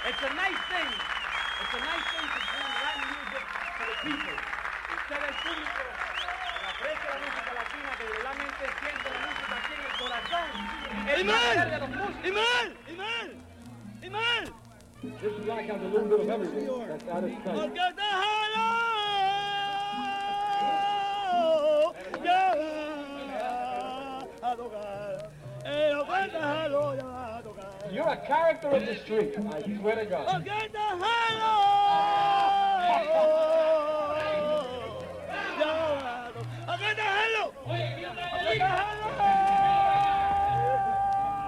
It's a nice thing. It's a nice thing to bring Latin music to the people. Usted el público aprecia la música latina, que realmente siente la música aquí en el corazón. El placer de los músicos. Iman! This track has a little bit of everything. That's out of sight. You're a character of the street, I swear to God.